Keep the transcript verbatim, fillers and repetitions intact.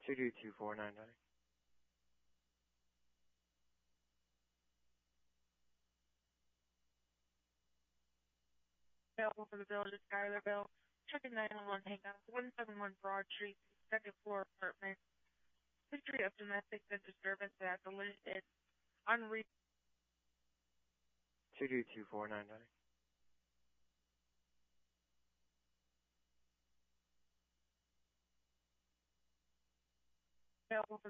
two two two four nine nine. Available for the village of Schuylerville. Checking nine one one hangout. one seventy-one Broad Street, second floor apartment. History of domestic disturbance at the listed unread. two two two four nine nine. Available for